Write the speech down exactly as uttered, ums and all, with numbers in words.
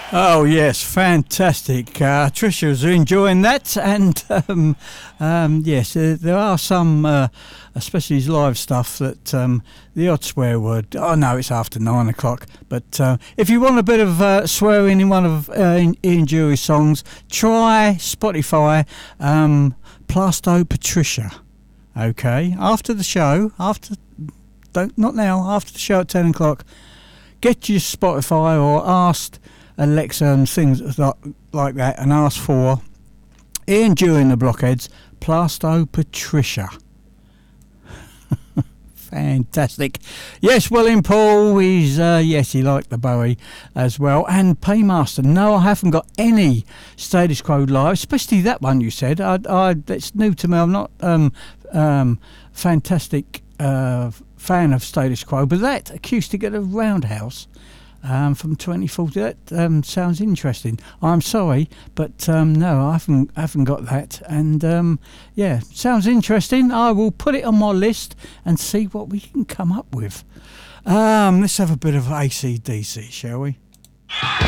Oh yes, fantastic. Uh, Trisha's enjoying that, and um, um, yes, uh, there are some, uh, especially his live stuff, that um, the odd swear word. Oh no, it's after nine o'clock. But uh, if you want a bit of uh, swearing in one of uh, Ian Dury's songs, try Spotify, um, Plasto Patricia. Okay, after the show, after don't not now, after the show at ten o'clock, get your Spotify or ask Alexa and things like, like that, and ask for Ian Dury and the Blockheads, Plasto Patricia. Fantastic. Yes, William Paul, he's, uh, yes, he liked the Bowie as well. And Paymaster, no, I haven't got any Status Quo live, especially that one you said. I, I, that's new to me. I'm not um, um, fantastic uh, fan of Status Quo, but that acoustic at a Roundhouse, Um, from twenty forty, that um, sounds interesting. I'm sorry, but um, no, I haven't, haven't got that. And um, yeah, sounds interesting. I will put it on my list and see what we can come up with. Um, let's have a bit of A C D C, shall we?